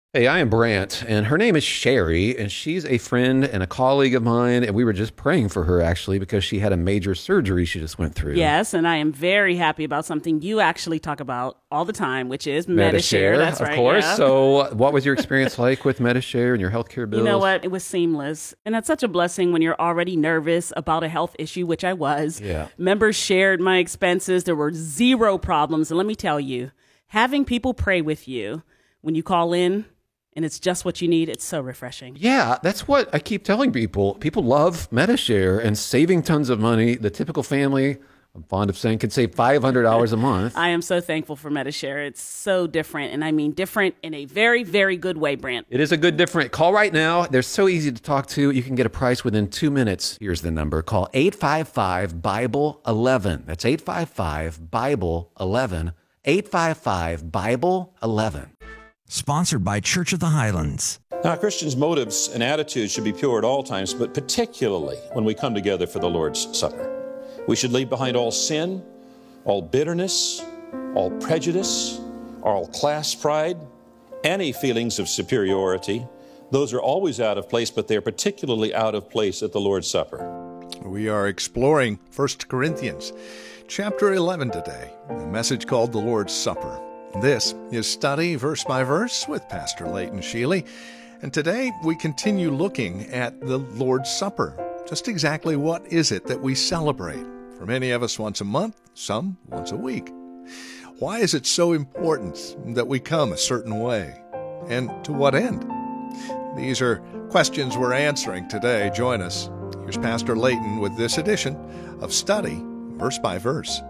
Hey, I am Brant, and her name is Sherry, and she's a friend and a colleague of mine, and we were just praying for her, actually, because she had a major surgery she just went through. Yes, and I am very happy about something you actually talk about all the time, which is Medi-Share. That's right, of course. yeah. So what was your experience like with Medi-Share and your healthcare bills? You know what? It was seamless. And that's such a blessing when you're already nervous about a health issue, which I was. Yeah. Members shared my expenses. There were zero problems. And let me tell you, having people pray with you when you call in, and it's just what you need, it's so refreshing. Yeah, that's what I keep telling people. People love Medi-Share and saving tons of money. The typical family, I'm fond of saying, could save $500 a month. I am so thankful for Medi-Share. It's so different, and I mean different in a very, very good way, Brant. It is a good different. Call right now. They're so easy to talk to. You can get a price within 2 minutes. Here's the number. Call 855-BIBLE-11. That's 855-BIBLE-11. 855-BIBLE-11. Sponsored by Church of the Highlands. Now, Christians' motives and attitudes should be pure at all times, but particularly when we come together for the Lord's Supper. We should leave behind all sin, all bitterness, all prejudice, all class pride, any feelings of superiority. Those are always out of place, but they're particularly out of place at the Lord's Supper. We are exploring 1 Corinthians chapter 11 today, a message called the Lord's Supper. This is Study Verse by Verse with Pastor Leighton Sheely, and today we continue looking at the Lord's Supper. Just exactly what is it that we celebrate? For many of us once a month, some once a week. Why is it so important that we come a certain way? And to what end? These are questions we're answering today. Join us. Here's Pastor Leighton with this edition of Study Verse by Verse.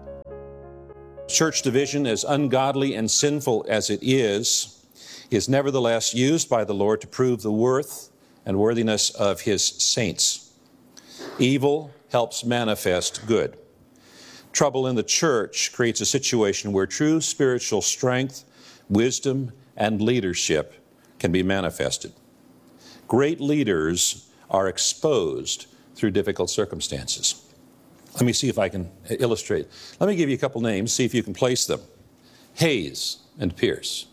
Church division, as ungodly and sinful as it is nevertheless used by the Lord to prove the worth and worthiness of His saints. Evil helps manifest good. Trouble in the church creates a situation where true spiritual strength, wisdom, and leadership can be manifested. Great leaders are exposed through difficult circumstances. Let me see if I can illustrate. Let me give you a couple names, see if you can place them. Hayes and Pierce.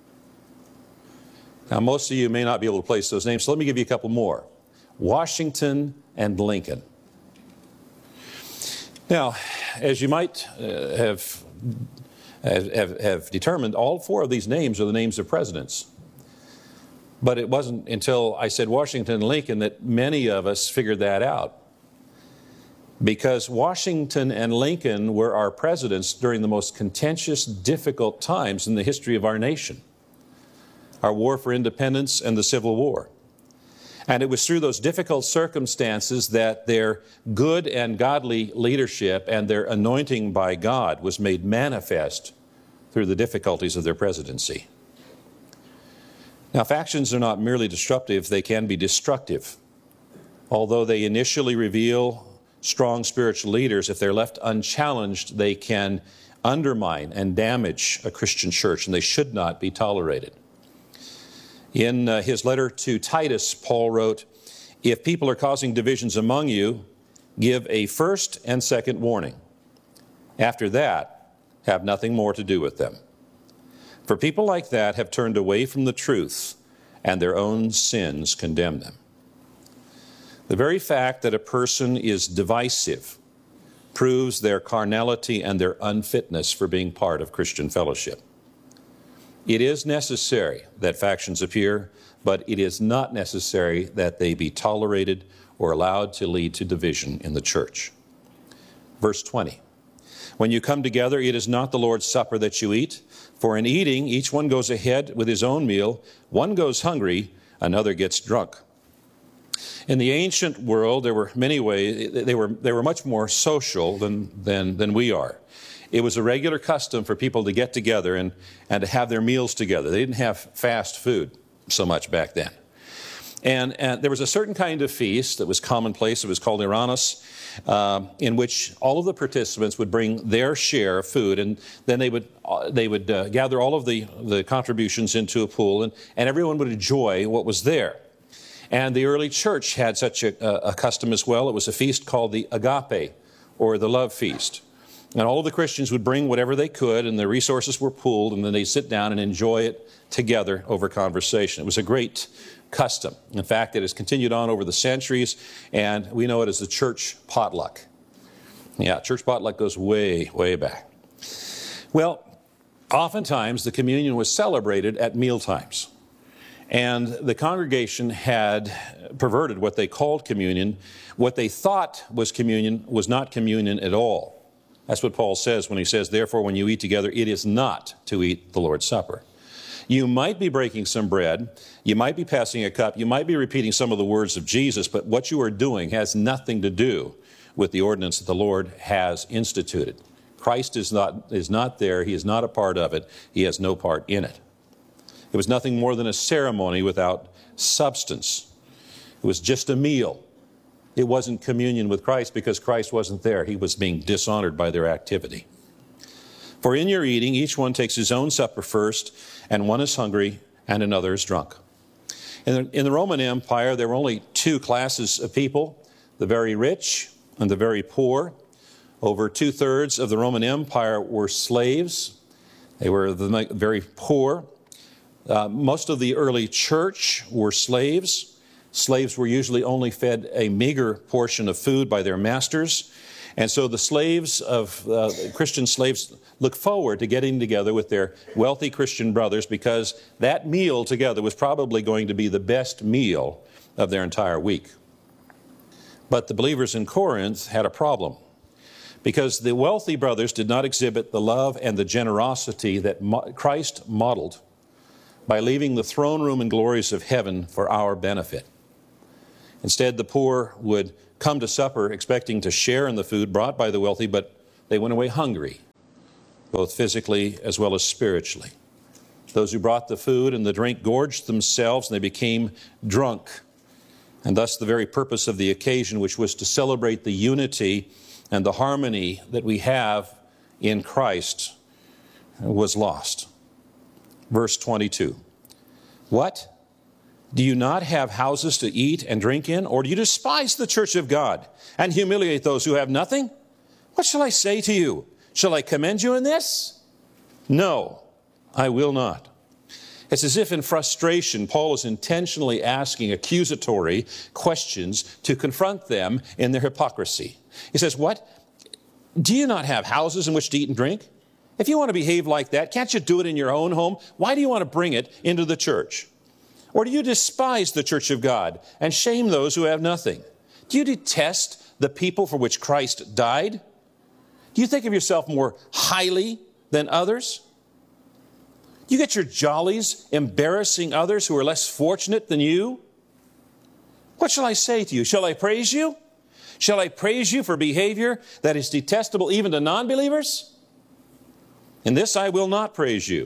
Now, most of you may not be able to place those names, so let me give you a couple more. Washington and Lincoln. Now, as you might have determined, all four of these names are the names of presidents. But it wasn't until I said Washington and Lincoln that many of us figured that out. Because Washington and Lincoln were our presidents during the most contentious, difficult times in the history of our nation. Our war for independence and the Civil War. And it was through those difficult circumstances that their good and godly leadership and their anointing by God was made manifest through the difficulties of their presidency. Now, factions are not merely disruptive, they can be destructive. Although they initially reveal strong spiritual leaders, if they're left unchallenged, they can undermine and damage a Christian church, and they should not be tolerated. In his letter to Titus, Paul wrote, "If people are causing divisions among you, give a first and second warning. After that, have nothing more to do with them. For people like that have turned away from the truth, and their own sins condemn them." The very fact that a person is divisive proves their carnality and their unfitness for being part of Christian fellowship. It is necessary that factions appear, but it is not necessary that they be tolerated or allowed to lead to division in the church. Verse 20, "When you come together, it is not the Lord's Supper that you eat, for in eating, each one goes ahead with his own meal. One goes hungry, another gets drunk." In the ancient world, there were many ways, they were much more social than we are. It was a regular custom for people to get together and to have their meals together. They didn't have fast food so much back then. And there was a certain kind of feast that was commonplace. It was called Uranus, in which all of the participants would bring their share of food, and then they would gather all of the contributions into a pool, and everyone would enjoy what was there. And the early church had such a custom as well. It was a feast called the agape, or the love feast. And all of the Christians would bring whatever they could, and their resources were pooled, and then they'd sit down and enjoy it together over conversation. It was a great custom. In fact, it has continued on over the centuries, and we know it as the church potluck. Yeah, church potluck goes way, way back. Well, oftentimes the communion was celebrated at meal times. And the congregation had perverted what they called communion. What they thought was communion was not communion at all. That's what Paul says when he says, therefore, when you eat together, it is not to eat the Lord's Supper. You might be breaking some bread, you might be passing a cup, you might be repeating some of the words of Jesus, but what you are doing has nothing to do with the ordinance that the Lord has instituted. Christ is not there, he is not a part of it, he has no part in it. It was nothing more than a ceremony without substance. It was just a meal. It wasn't communion with Christ because Christ wasn't there. He was being dishonored by their activity. For in your eating, each one takes his own supper first, and one is hungry and another is drunk. In the Roman Empire, there were only two classes of people, the very rich and the very poor. Over 2/3 of the Roman Empire were slaves. They were the very poor. Most of the early church were slaves. Slaves were usually only fed a meager portion of food by their masters. And so the slaves of Christian slaves look forward to getting together with their wealthy Christian brothers because that meal together was probably going to be the best meal of their entire week. But the believers in Corinth had a problem because the wealthy brothers did not exhibit the love and the generosity that Christ modeled by leaving the throne room and glories of heaven for our benefit. Instead, the poor would come to supper expecting to share in the food brought by the wealthy, but they went away hungry, both physically as well as spiritually. Those who brought the food and the drink gorged themselves, and they became drunk. And thus the very purpose of the occasion, which was to celebrate the unity and the harmony that we have in Christ, was lost. Verse 22. What? Do you not have houses to eat and drink in? Or do you despise the church of God and humiliate those who have nothing? What shall I say to you? Shall I commend you in this? No, I will not. It's as if in frustration, Paul is intentionally asking accusatory questions to confront them in their hypocrisy. He says, what? Do you not have houses in which to eat and drink? If you want to behave like that, can't you do it in your own home? Why do you want to bring it into the church? Or do you despise the church of God and shame those who have nothing? Do you detest the people for which Christ died? Do you think of yourself more highly than others? Do you get your jollies embarrassing others who are less fortunate than you? What shall I say to you? Shall I praise you? Shall I praise you for behavior that is detestable even to non-believers? In this I will not praise you.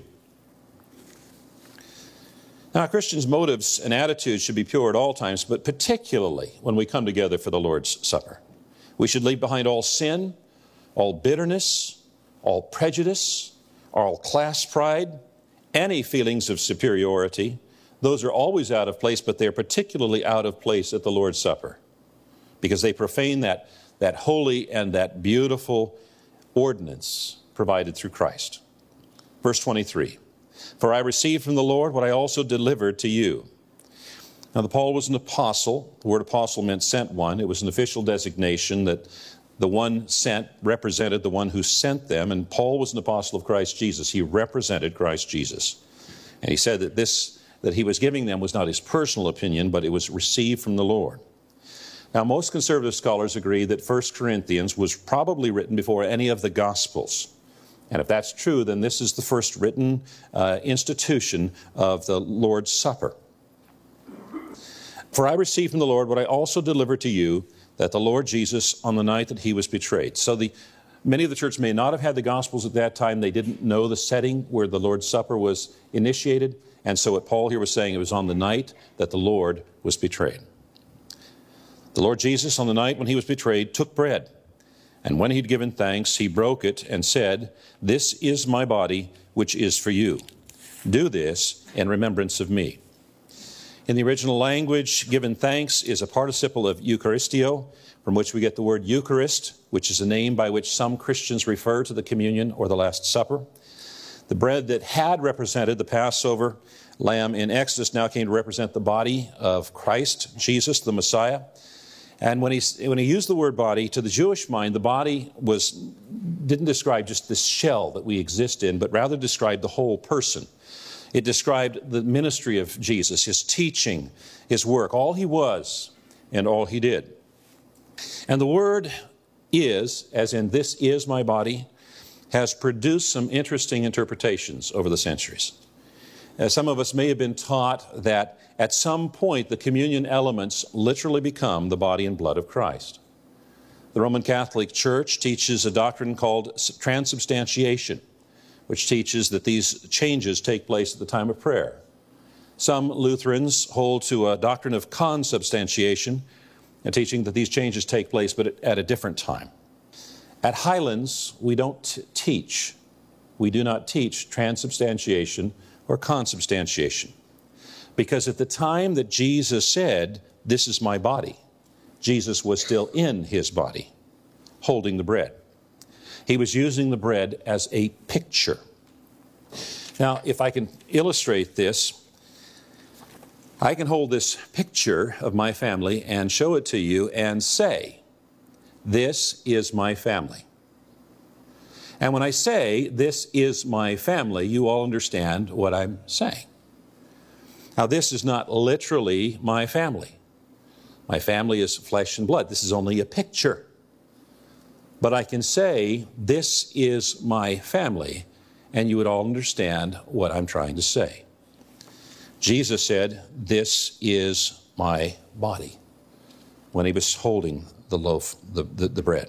Now, a Christian's motives and attitudes should be pure at all times, but particularly when we come together for the Lord's Supper. We should leave behind all sin, all bitterness, all prejudice, all class pride, any feelings of superiority. Those are always out of place, but they're particularly out of place at the Lord's Supper because they profane that holy and that beautiful ordinance provided through Christ. Verse 23. For I received from the Lord what I also delivered to you. Now, Paul was an apostle. The word apostle meant sent one. It was an official designation that the one sent represented the one who sent them. And Paul was an apostle of Christ Jesus. He represented Christ Jesus. And he said that he was giving them was not his personal opinion, but it was received from the Lord. Now, most conservative scholars agree that 1 Corinthians was probably written before any of the Gospels. And if that's true, then this is the first written institution of the Lord's Supper. For I received from the Lord what I also delivered to you, that the Lord Jesus, on the night that he was betrayed. So many of the church may not have had the Gospels at that time. They didn't know the setting where the Lord's Supper was initiated. And so what Paul here was saying, it was on the night that the Lord was betrayed. The Lord Jesus, on the night when he was betrayed, took bread. And when he'd given thanks, he broke it and said, "This is my body, which is for you. Do this in remembrance of me." In the original language, given thanks is a participle of Eucharistio, from which we get the word Eucharist, which is a name by which some Christians refer to the communion or the Last Supper. The bread that had represented the Passover lamb in Exodus now came to represent the body of Christ, Jesus, the Messiah. And when he used the word body, to the Jewish mind, the body didn't describe just this shell that we exist in, but rather described the whole person. It described the ministry of Jesus, his teaching, his work, all he was and all he did. And the word is, as in this is my body, has produced some interesting interpretations over the centuries. Some of us may have been taught that at some point the communion elements literally become the body and blood of Christ. The Roman Catholic Church teaches a doctrine called transubstantiation, which teaches that these changes take place at the time of prayer. Some Lutherans hold to a doctrine of consubstantiation, and teaching that these changes take place but at a different time. At Highlands, we do not teach transubstantiation or consubstantiation. Because at the time that Jesus said, "This is my body," Jesus was still in his body, holding the bread. He was using the bread as a picture. Now, if I can illustrate this, I can hold this picture of my family and show it to you and say, "This is my family." And when I say, "This is my family," you all understand what I'm saying. Now, this is not literally my family. My family is flesh and blood. This is only a picture. But I can say, "This is my family," and you would all understand what I'm trying to say. Jesus said, "This is my body," when he was holding the loaf, the bread.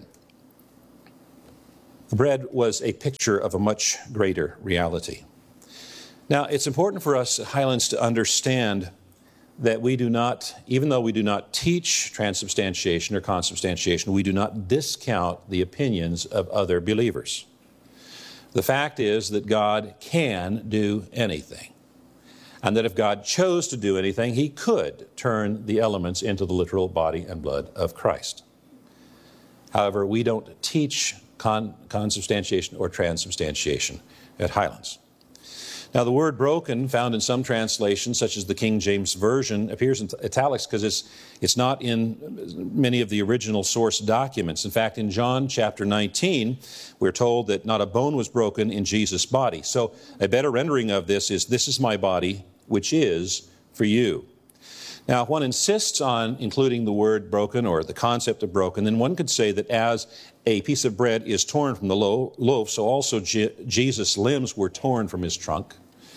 The bread was a picture of a much greater reality. Now, it's important for us at Highlands to understand that we do not, even though we do not teach transubstantiation or consubstantiation, we do not discount the opinions of other believers. The fact is that God can do anything, and that if God chose to do anything, he could turn the elements into the literal body and blood of Christ. However, we don't teach consubstantiation or transubstantiation at Highlands. Now, the word broken, found in some translations, such as the King James Version, appears in italics because it's not in many of the original source documents. In fact, in John chapter 19, we're told that not a bone was broken in Jesus' body. So a better rendering of this is, "This is my body, which is for you." Now, if one insists on including the word broken or the concept of broken, then one could say that as a piece of bread is torn from the loaf, so also Jesus' limbs were torn from his trunk.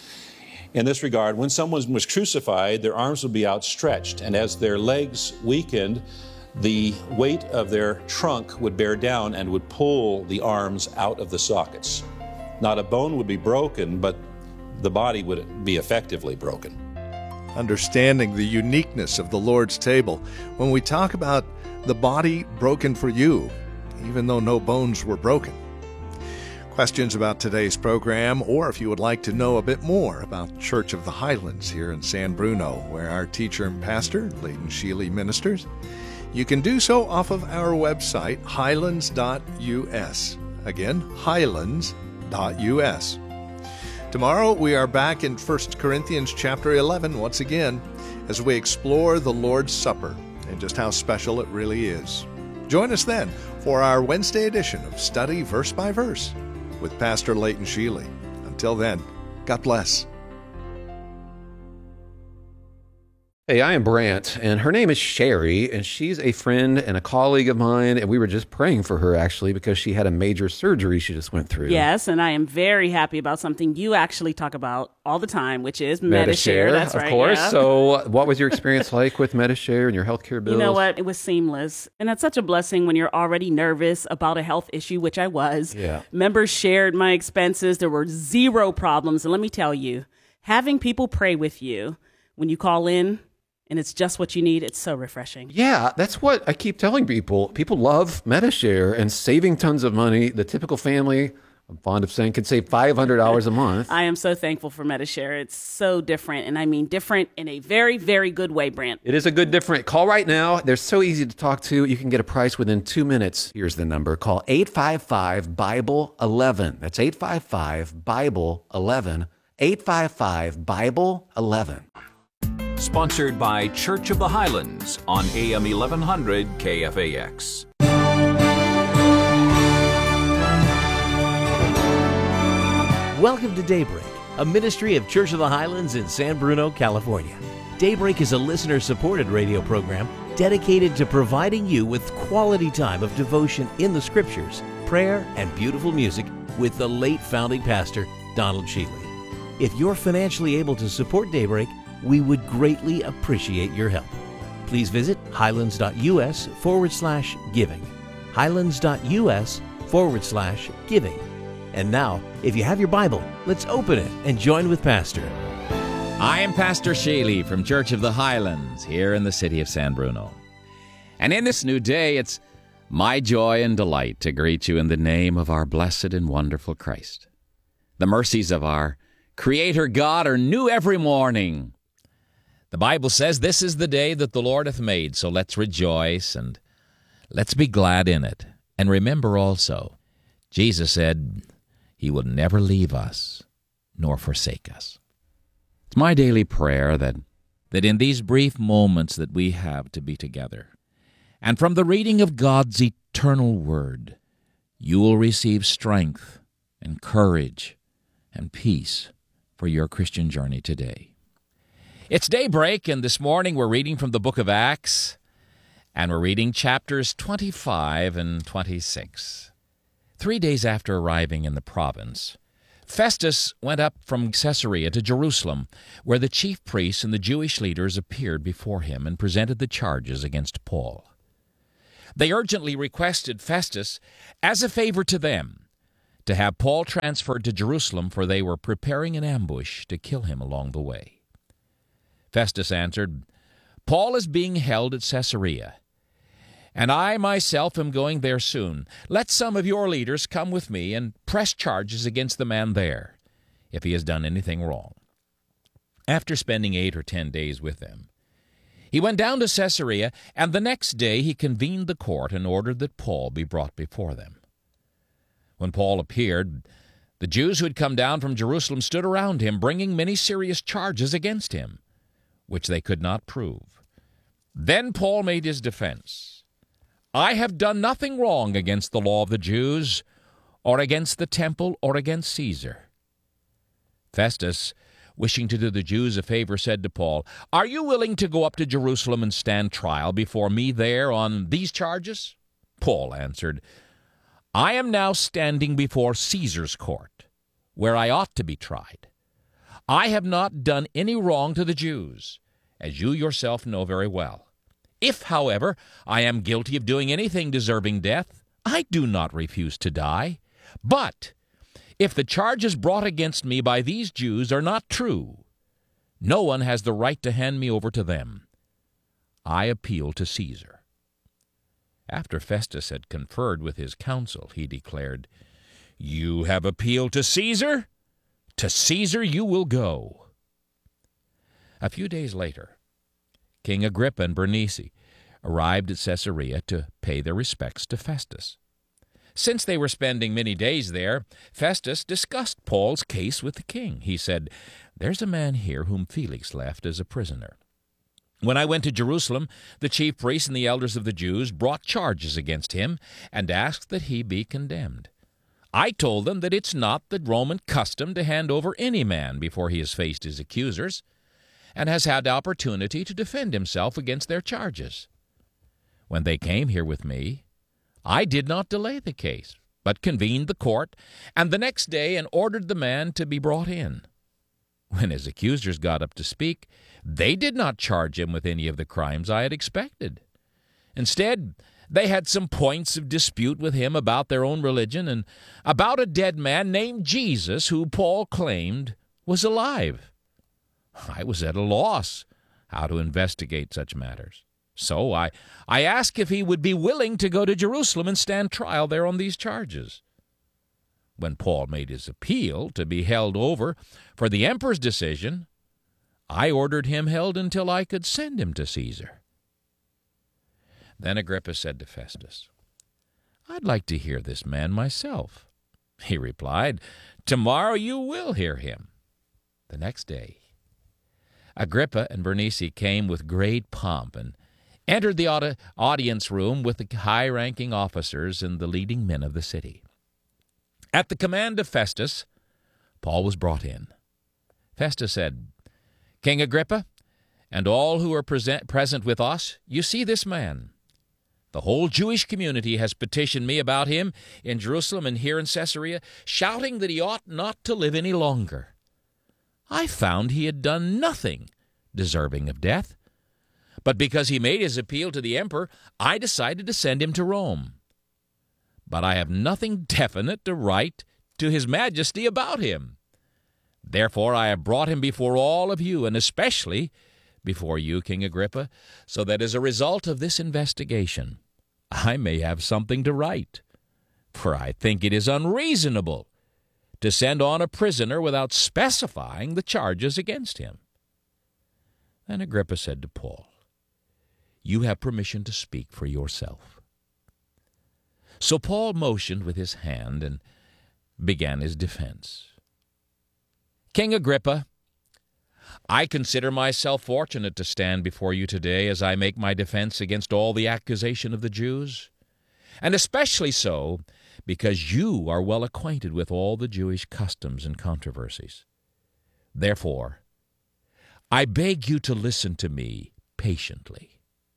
In this regard, when someone was crucified, their arms would be outstretched, and as their legs weakened, the weight of their trunk would bear down and would pull the arms out of the sockets. Not a bone would be broken, but the body would be effectively broken. Understanding the uniqueness of the Lord's table, when we talk about the body broken for you, even though no bones were broken. Questions about today's program, or if you would like to know a bit more about Church of the Highlands here in San Bruno, where our teacher and pastor, Leighton Sheely, ministers, you can do so off of our website, highlands.us. Again, highlands.us. Tomorrow we are back in 1 Corinthians chapter 11 once again as we explore the Lord's Supper and just how special it really is. Join us then for our Wednesday edition of Study Verse by Verse with Pastor Leighton Sheely. Until then, God bless. Hey, I am Brant, and her name is Sherry, and she's a friend and a colleague of mine, and we were just praying for her, actually, because she had a major surgery she just went through. Yes, and I am very happy about something you actually talk about all the time, which is Medi-Share. That's right, of course. yeah. So what was your experience like with Medi-Share and your healthcare bills? You know what? It was seamless. And that's such a blessing when you're already nervous about a health issue, which I was. Yeah. Members shared my expenses. There were zero problems. And let me tell you, having people pray with you when you call in, and it's just what you need, it's so refreshing. Yeah, that's what I keep telling people. People love Medi-Share and saving tons of money. The typical family, I'm fond of saying, could save $500 a month. I am so thankful for Medi-Share. It's so different, and I mean different in a very, very good way, Brant. It is a good different. Call right now. They're so easy to talk to. You can get a price within 2 minutes. Here's the number. Call 855-BIBLE-11. That's 855-BIBLE-11. 855-BIBLE-11. Sponsored by Church of the Highlands on AM 1100 KFAX. Welcome to Daybreak, a ministry of Church of the Highlands in San Bruno, California. Daybreak is a listener-supported radio program dedicated to providing you with quality time of devotion in the Scriptures, prayer, and beautiful music with the late founding pastor, Donald Shealy. If you're financially able to support Daybreak, we would greatly appreciate your help. Please visit highlands.us/giving. highlands.us/giving. And now, if you have your Bible, let's open it and join with Pastor. I am Pastor Shealy from Church of the Highlands here in the city of San Bruno. And in this new day, it's my joy and delight to greet you in the name of our blessed and wonderful Christ. The mercies of our Creator God are new every morning. The Bible says this is the day that the Lord hath made, so let's rejoice and let's be glad in it. And remember also, Jesus said, He will never leave us nor forsake us. It's my daily prayer that in these brief moments that we have to be together, and from the reading of God's eternal Word, you will receive strength and courage and peace for your Christian journey today. It's daybreak, and this morning we're reading from the book of Acts, and we're reading chapters 25 and 26. 3 days after arriving in the province, Festus went up from Caesarea to Jerusalem, where the chief priests and the Jewish leaders appeared before him and presented the charges against Paul. They urgently requested Festus, as a favor to them, to have Paul transferred to Jerusalem, for they were preparing an ambush to kill him along the way. Festus answered, Paul is being held at Caesarea, and I myself am going there soon. Let some of your leaders come with me and press charges against the man there, if he has done anything wrong. After spending 8 or 10 days with them, he went down to Caesarea, and the next day he convened the court and ordered that Paul be brought before them. When Paul appeared, the Jews who had come down from Jerusalem stood around him, bringing many serious charges against him, which they could not prove. Then Paul made his defense. I have done nothing wrong against the law of the Jews, or against the temple, or against Caesar. Festus, wishing to do the Jews a favor, said to Paul, Are you willing to go up to Jerusalem and stand trial before me there on these charges? Paul answered, I am now standing before Caesar's court, where I ought to be tried. I have not done any wrong to the Jews, as you yourself know very well. If, however, I am guilty of doing anything deserving death, I do not refuse to die. But if the charges brought against me by these Jews are not true, no one has the right to hand me over to them. I appeal to Caesar. After Festus had conferred with his council, he declared, You have appealed to Caesar? To Caesar you will go. A few days later, King Agrippa and Bernice arrived at Caesarea to pay their respects to Festus. Since they were spending many days there, Festus discussed Paul's case with the king. He said, There's a man here whom Felix left as a prisoner. When I went to Jerusalem, the chief priests and the elders of the Jews brought charges against him and asked that he be condemned. I told them that it's not the Roman custom to hand over any man before he has faced his accusers and has had the opportunity to defend himself against their charges. When they came here with me, I did not delay the case, but convened the court, and the next day and ordered the man to be brought in. When his accusers got up to speak, they did not charge him with any of the crimes I had expected. Instead, they had some points of dispute with him about their own religion and about a dead man named Jesus who Paul claimed was alive. I was at a loss how to investigate such matters. So I asked if he would be willing to go to Jerusalem and stand trial there on these charges. when Paul made his appeal to be held over for the emperor's decision, I ordered him held until I could send him to Caesar." Then Agrippa said to Festus, "I'd like to hear this man myself." He replied, "Tomorrow you will hear him." The next day, Agrippa and Bernice came with great pomp and entered the audience room with the high-ranking officers and the leading men of the city. At the command of Festus, Paul was brought in. Festus said, "King Agrippa, and all who are present with us, you see this man. The whole Jewish community has petitioned me about him in Jerusalem and here in Caesarea, shouting that he ought not to live any longer. I found he had done nothing deserving of death, but because he made his appeal to the emperor, I decided to send him to Rome. But I have nothing definite to write to his majesty about him. Therefore I have brought him before all of you, and especially before you, King Agrippa, so that as a result of this investigation, I may have something to write. For I think it is unreasonable to send on a prisoner without specifying the charges against him." Then Agrippa said to Paul, "You have permission to speak for yourself." So Paul motioned with his hand and began his defense. "King Agrippa, I consider myself fortunate to stand before you today as I make my defense against all the accusation of the Jews, and especially so because you are well acquainted with all the Jewish customs and controversies. Therefore, I beg you to listen to me patiently.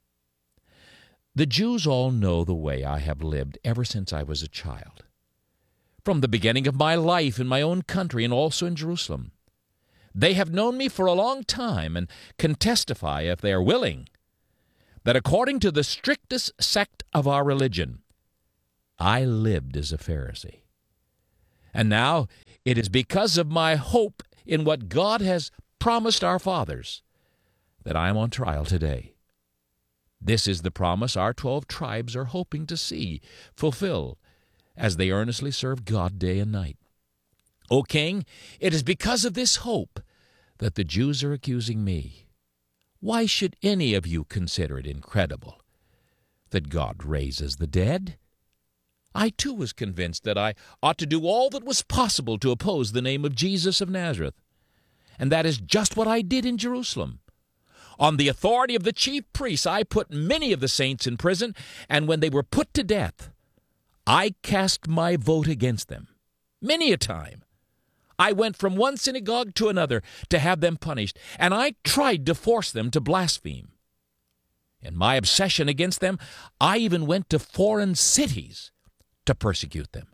The Jews all know the way I have lived ever since I was a child, from the beginning of my life in my own country and also in Jerusalem. They have known me for a long time and can testify, if they are willing, that according to the strictest sect of our religion, I lived as a Pharisee. And now it is because of my hope in what God has promised our fathers that I am on trial today. This is the promise our 12 tribes are hoping to see fulfilled as they earnestly serve God day and night. O King, it is because of this hope that the Jews are accusing me. Why should any of you consider it incredible that God raises the dead? I too was convinced that I ought to do all that was possible to oppose the name of Jesus of Nazareth, and that is just what I did in Jerusalem. On the authority of the chief priests, I put many of the saints in prison, and when they were put to death, I cast my vote against them. Many a time, I went from one synagogue to another to have them punished, and I tried to force them to blaspheme. In my obsession against them, I even went to foreign cities to persecute them.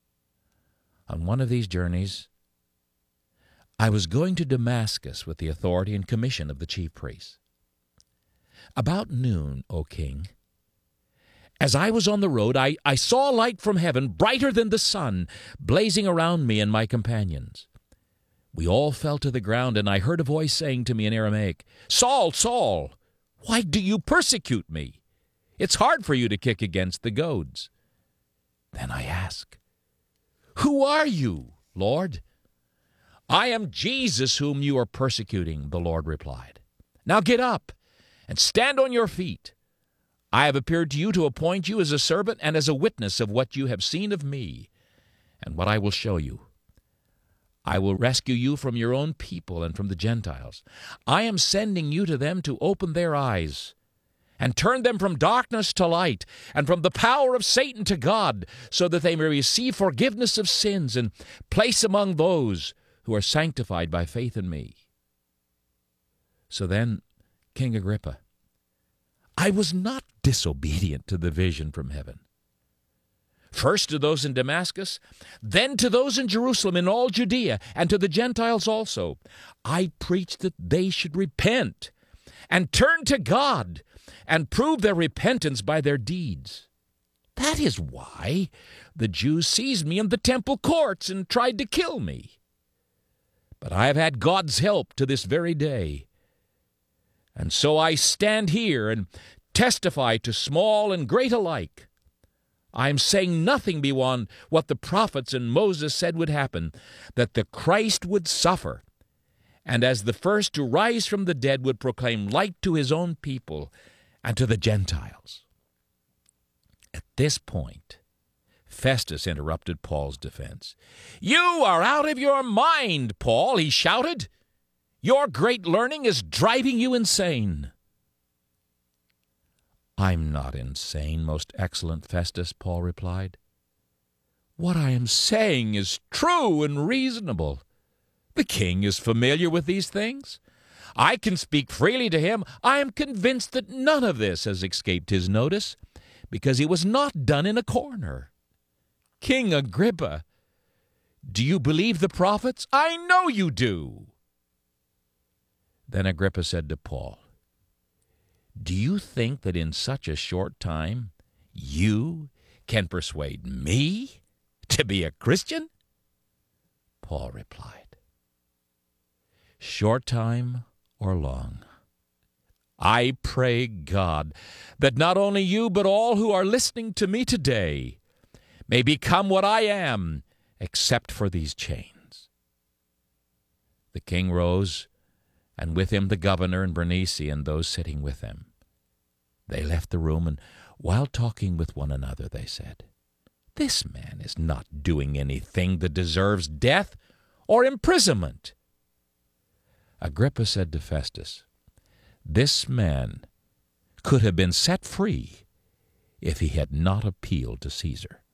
On one of these journeys, I was going to Damascus with the authority and commission of the chief priests. About noon, O King, as I was on the road, I saw a light from heaven, brighter than the sun, blazing around me and my companions. We all fell to the ground, and I heard a voice saying to me in Aramaic, "Saul, Saul, why do you persecute me? It's hard for you to kick against the goads." Then I asked, "Who are you, Lord?" "I am Jesus whom you are persecuting," the Lord replied. "Now get up and stand on your feet. I have appeared to you to appoint you as a servant and as a witness of what you have seen of me and what I will show you. I will rescue you from your own people and from the Gentiles. I am sending you to them to open their eyes and turn them from darkness to light and from the power of Satan to God, so that they may receive forgiveness of sins and place among those who are sanctified by faith in me." So then, King Agrippa, I was not disobedient to the vision from heaven. First to those in Damascus, then to those in Jerusalem, in all Judea, and to the Gentiles also, I preached that they should repent and turn to God and prove their repentance by their deeds. That is why the Jews seized me in the temple courts and tried to kill me. But I have had God's help to this very day. And so I stand here and testify to small and great alike I am saying nothing beyond what the prophets and Moses said would happen, that the Christ would suffer, and as the first to rise from the dead would proclaim light to his own people and to the Gentiles." At this point, Festus interrupted Paul's defense. "You are out of your mind, Paul," he shouted. "Your great learning is driving you insane." "I'm not insane, most excellent Festus," Paul replied. "What I am saying is true and reasonable. The king is familiar with these things. I can speak freely to him. I am convinced that none of this has escaped his notice, because it was not done in a corner. King Agrippa, do you believe the prophets? I know you do." Then Agrippa said to Paul, "Do you think that in such a short time you can persuade me to be a Christian?" Paul replied, "Short time or long, I pray God that not only you but all who are listening to me today may become what I am, except for these chains." The king rose, and with him the governor and Bernice and those sitting with them. They left the room, and while talking with one another, they said, "This man is not doing anything that deserves death or imprisonment." Agrippa said to Festus, "This man could have been set free if he had not appealed to Caesar."